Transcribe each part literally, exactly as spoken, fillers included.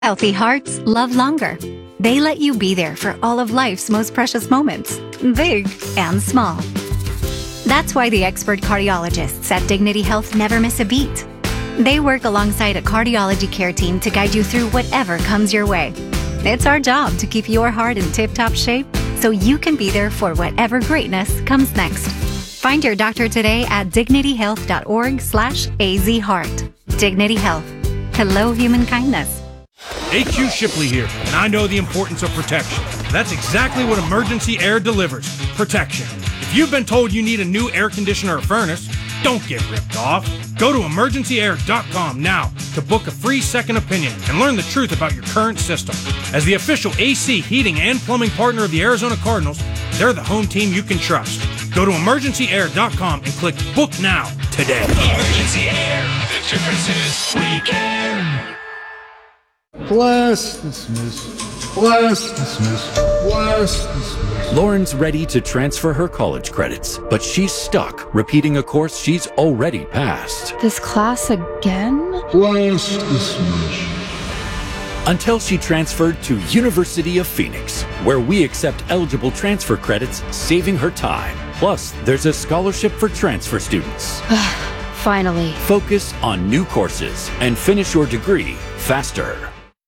Healthy hearts love longer. They let you be there for all of life's most precious moments, big and small. That's why the expert cardiologists at Dignity Health never miss a beat. They work alongside a cardiology care team to guide you through whatever comes your way. It's our job to keep your heart in tip-top shape so you can be there for whatever greatness comes next. Find your doctor today at dignityhealth.org slash azheart. Dignity Health. Hello, human kindness. A Q Shipley here, and I know the importance of protection. That's exactly what Emergency Air delivers, protection. If you've been told you need a new air conditioner or furnace, don't get ripped off. Go to emergency air dot com now to book a free second opinion and learn the truth about your current system. As the official A C, heating, and plumbing partner of the Arizona Cardinals, they're the home team you can trust. Go to emergency air dot com and click Book Now today. Emergency Air, the difference is we care. Bless, dismiss, bless, dismiss, bless, dismiss. Lauren's ready to transfer her college credits, but she's stuck repeating a course she's already passed. This class again? Bless, dismiss. Until she transferred to University of Phoenix, where we accept eligible transfer credits, saving her time. Plus, there's a scholarship for transfer students. Finally. Focus on new courses and finish your degree faster.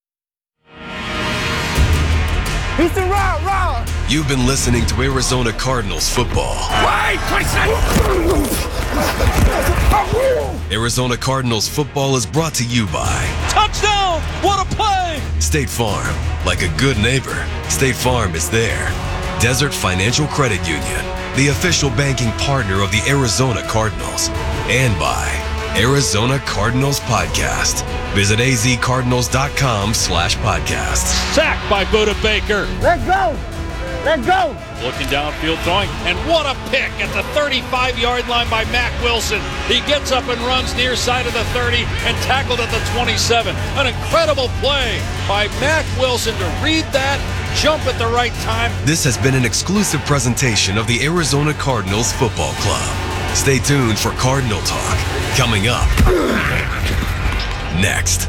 He's the route, route. You've been listening to Arizona Cardinals football. Wait, Arizona Cardinals football is brought to you by touchdown! What a play! State Farm. Like a good neighbor, State Farm is there. Desert Financial Credit Union, the official banking partner of the Arizona Cardinals. And by Arizona Cardinals Podcast. Visit azcardinals.com slash podcasts. Sacked by Budda Baker. Let's go! Let's go! Looking downfield, throwing, and what a pick at the thirty-five-yard line by Mack Wilson. He gets up and runs near side of the thirty and tackled at the twenty-seven. An incredible play by Mack Wilson to read that, jump at the right time. This has been an exclusive presentation of the Arizona Cardinals Football Club. Stay tuned for Cardinal Talk coming up next.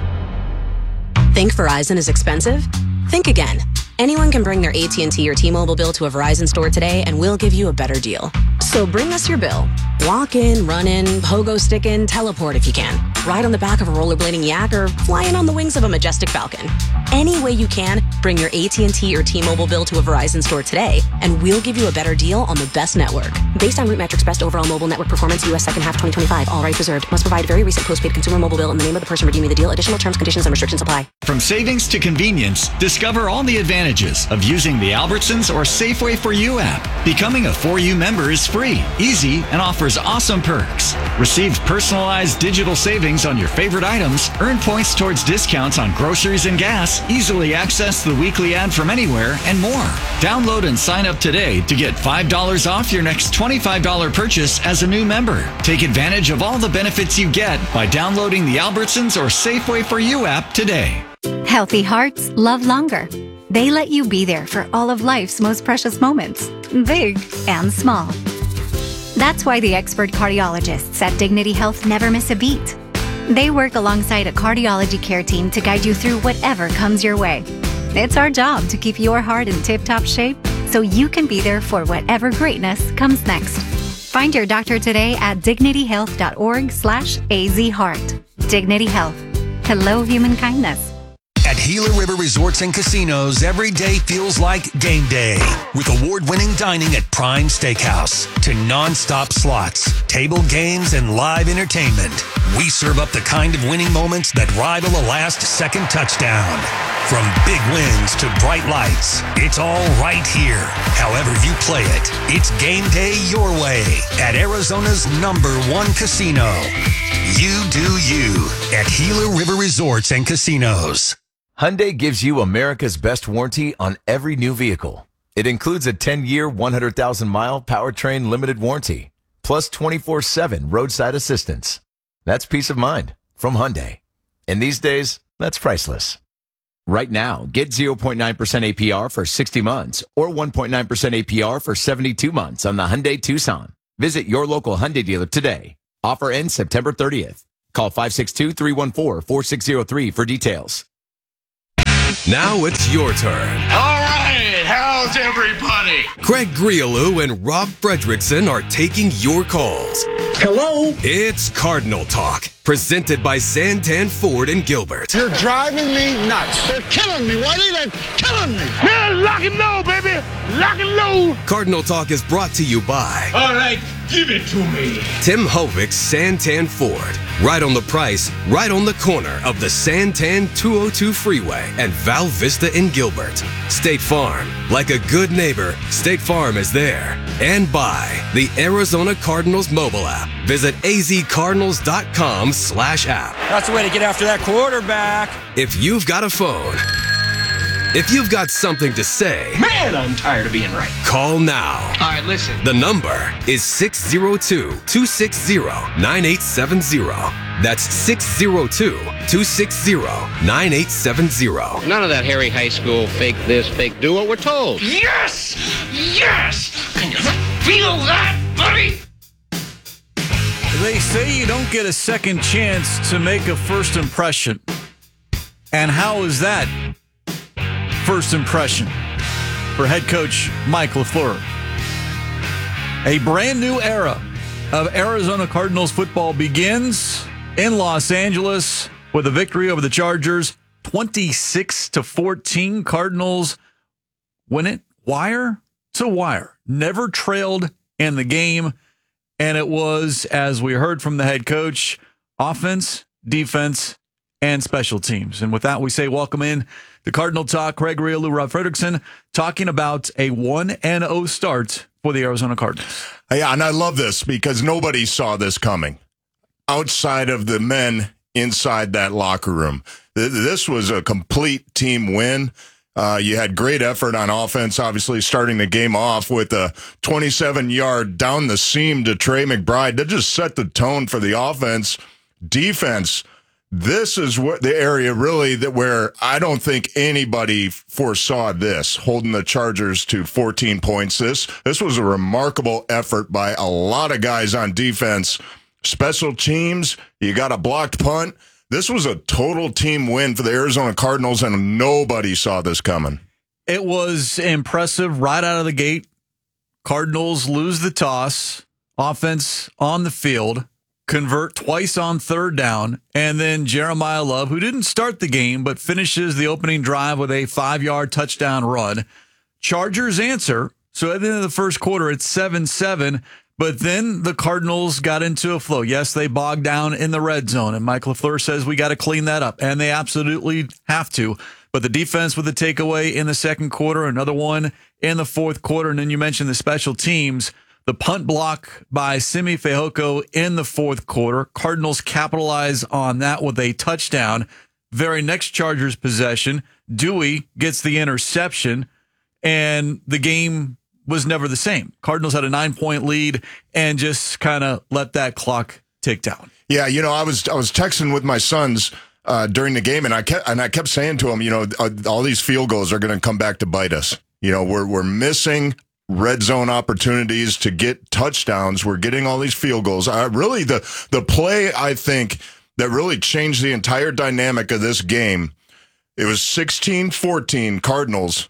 Think Verizon is expensive? Think again. Anyone can bring their A T and T or T-Mobile bill to a Verizon store today and we'll give you a better deal. So bring us your bill. Walk in, run in, pogo stick in, teleport if you can. Ride on the back of a rollerblading yak or fly in on the wings of a majestic falcon. Any way you can, bring your A T and T or T-Mobile bill to a Verizon store today and we'll give you a better deal on the best network. Based on RootMetrics Best Overall Mobile Network Performance, U S second half twenty twenty-five. All rights reserved. Must provide very recent postpaid consumer mobile bill in the name of the person redeeming the deal. Additional terms, conditions, and restrictions apply. From savings to convenience, discover all the advantages of using the Albertsons or Safeway for You app. Becoming a For You member is free, easy, and offers awesome perks. Receive personalized digital savings on your favorite items, earn points towards discounts on groceries and gas, easily access the weekly ad from anywhere, and more. Download and sign up today to get five dollars off your next twenty-five dollars purchase as a new member. Take advantage of all the benefits you get by downloading the Albertsons or Safeway for You app today. Healthy hearts love longer. They let you be there for all of life's most precious moments, big and small. That's why the expert cardiologists at Dignity Health never miss a beat. They work alongside a cardiology care team to guide you through whatever comes your way. It's our job to keep your heart in tip-top shape so you can be there for whatever greatness comes next. Find your doctor today at dignityhealth.org slash azheart. Dignity Health. Hello, human kindness. At Gila River Resorts and Casinos, every day feels like game day. With award-winning dining at Prime Steakhouse to non-stop slots, table games, and live entertainment, we serve up the kind of winning moments that rival a last-second touchdown. From big wins to bright lights, it's all right here. However you play it, it's game day your way at Arizona's number one casino. You do you at Gila River Resorts and Casinos. Hyundai gives you America's best warranty on every new vehicle. It includes a ten-year, one hundred thousand mile powertrain limited warranty, plus twenty-four seven roadside assistance. That's peace of mind from Hyundai. And these days, that's priceless. Right now, get zero point nine percent A P R for sixty months or one point nine percent A P R for seventy-two months on the Hyundai Tucson. Visit your local Hyundai dealer today. Offer ends September thirtieth. Call five six two, three one four, four six zero three for details. Now it's your turn. All right, how's everybody? Craig Grialou and Rob Fredrickson are taking your calls. Hello? It's Cardinal Talk, presented by Santan Ford and Gilbert. You're driving me nuts. They're killing me, Whitey. They're killing me. Yeah, lock and load, baby. Lock and load. Cardinal Talk is brought to you by... All right, give it to me. Tim Hovick's Santan Ford. Right on the price, right on the corner of the Santan two oh two freeway and Val Vista in Gilbert. State Farm. Like a good neighbor, State Farm is there. And by the Arizona Cardinals mobile app. Visit azcardinals.com slash app. That's the way to get after that quarterback. If you've got a phone, if you've got something to say, Man, I'm tired of being right. call now. All right, listen. The number is six oh two, two six zero, nine eight seven zero. That's six oh two, two six zero, nine eight seven zero. None of that Harry High School fake this, fake do what we're told. Yes! Yes! Can you feel that, buddy? They say you don't get a second chance to make a first impression. And how is that first impression for head coach Mike LaFleur? A brand new era of Arizona Cardinals football begins in Los Angeles with a victory over the Chargers, twenty-six to fourteen. Cardinals win it wire to wire. Never trailed in the game. And it was, as we heard from the head coach, offense, defense, and special teams. And with that, we say welcome in the Cardinal Talk. Craig Grialou, Rob Fredrickson, talking about a one and oh start for the Arizona Cardinals. Yeah, and I love this because nobody saw this coming outside of the men inside that locker room. This was a complete team win. Uh, you had great effort on offense, obviously starting the game off with a twenty-seven-yard down the seam to Trey McBride. That just set the tone for the offense. Defense, this is what the area really that where I don't think anybody foresaw this, holding the Chargers to fourteen points. This, this was a remarkable effort by a lot of guys on defense. Special teams, you got a blocked punt. This was a total team win for the Arizona Cardinals, and nobody saw this coming. It was impressive right out of the gate. Cardinals lose the toss, offense on the field, convert twice on third down, and then Jeremiah Love, who didn't start the game but finishes the opening drive with a five-yard touchdown run. Chargers answer, so at the end of the first quarter, it's seven seven. But then the Cardinals got into a flow. Yes, they bogged down in the red zone, and Mike LaFleur says we got to clean that up, and they absolutely have to. But the defense with the takeaway in the second quarter, another one in the fourth quarter, and then you mentioned the special teams. The punt block by Simi Fehoko in the fourth quarter. Cardinals capitalize on that with a touchdown. Very next Chargers possession, Dewey gets the interception, and the game was never the same. Cardinals had a nine-point lead and just kind of let that clock tick down. Yeah, you know, I was I was texting with my sons uh, during the game, and I kept and I kept saying to them, you know, uh, all these field goals are going to come back to bite us. You know, we're we're missing red zone opportunities to get touchdowns. We're getting all these field goals. Uh, really, the the play I think that really changed the entire dynamic of this game. It was sixteen fourteen Cardinals.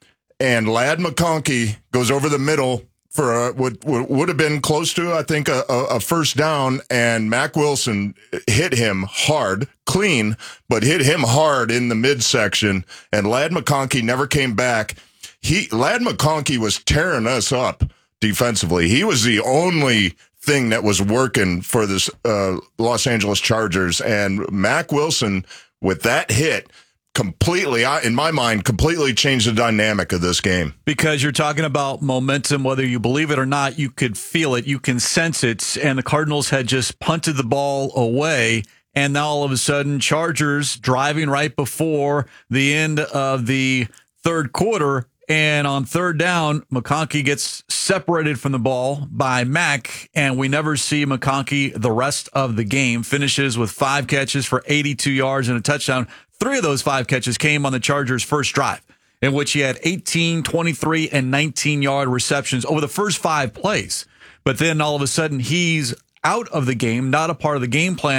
And Ladd McConkey goes over the middle for a, what, what would have been close to, I think, a, a first down. And Mack Wilson hit him hard, clean, but hit him hard in the midsection. And Ladd McConkey never came back. He Ladd McConkey was tearing us up defensively. He was the only thing that was working for this uh, Los Angeles Chargers. And Mack Wilson, with that hit, completely, in my mind, completely changed the dynamic of this game. Because you're talking about momentum, whether you believe it or not, you could feel it, you can sense it, and the Cardinals had just punted the ball away, and now all of a sudden, Chargers driving right before the end of the third quarter, and on third down, McConkey gets separated from the ball by Mack, and we never see McConkey the rest of the game. Finishes with five catches for eighty-two yards and a touchdown. Three of those five catches came on the Chargers' first drive, in which he had eighteen, twenty-three, and nineteen-yard receptions over the first five plays. But then all of a sudden, he's out of the game, not a part of the game plan,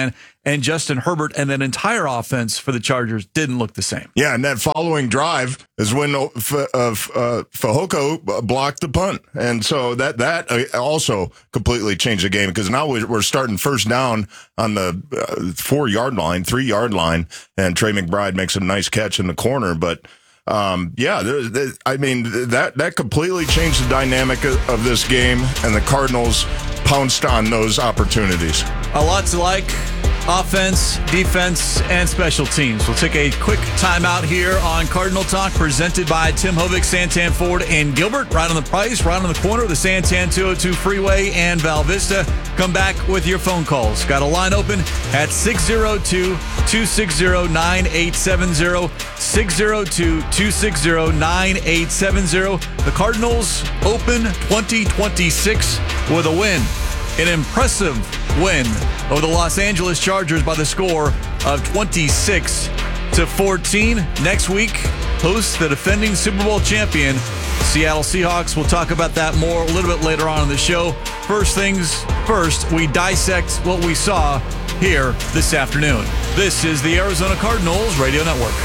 and Justin Herbert and that entire offense for the Chargers didn't look the same. Yeah, and that following drive is when uh, F- uh, uh, Fehoko blocked the punt. And so that that also completely changed the game because now we're starting first down on the uh, four-yard line, three-yard line, and Trey McBride makes a nice catch in the corner. But, um, yeah, there, there, I mean, that, that completely changed the dynamic of, of this game, and the Cardinals pounced on those opportunities. A lot to like. Offense, defense, and special teams. We'll take a quick timeout here on Cardinal Talk, presented by Tim Hovick, Santan Ford, and Gilbert. Right on the price, right on the corner of the Santan two oh two Freeway and Val Vista. Come back with your phone calls. Got a line open at six oh two, two six oh, nine eight seven oh, six oh two, two six oh, nine eight seven oh. The Cardinals open twenty twenty-six with a win. An impressive win over the Los Angeles Chargers by the score of twenty-six to fourteen. Next week, hosts the defending Super Bowl champion, Seattle Seahawks. We'll talk about that more a little bit later on in the show. First things first, we dissect what we saw here this afternoon. This is the Arizona Cardinals Radio Network.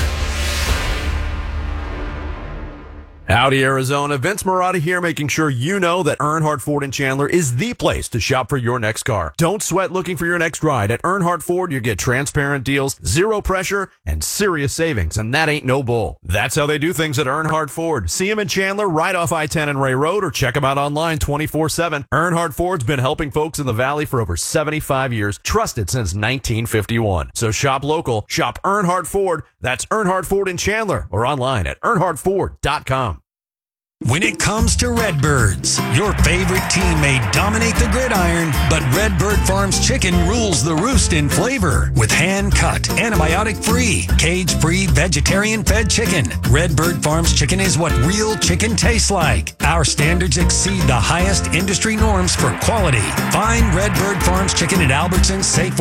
Howdy, Arizona. Vince Marotta here, making sure you know that Earnhardt Ford in Chandler is the place to shop for your next car. Don't sweat looking for your next ride. At Earnhardt Ford, you get transparent deals, zero pressure, and serious savings, and that ain't no bull. That's how they do things at Earnhardt Ford. See them in Chandler, right off I ten and Ray Road, or check them out online twenty-four seven. Earnhardt Ford's been helping folks in the Valley for over seventy-five years, trusted since nineteen fifty-one. So shop local, shop Earnhardt Ford. That's Earnhardt Ford in Chandler, or online at earnhardt ford dot com. When it comes to Redbirds, your favorite team may dominate the gridiron, but Redbird Farms chicken rules the roost in flavor. With hand-cut, antibiotic-free, cage-free, vegetarian-fed chicken, Redbird Farms chicken is what real chicken tastes like. Our standards exceed the highest industry norms for quality. Find Redbird Farms chicken at Albertsons, Safeway,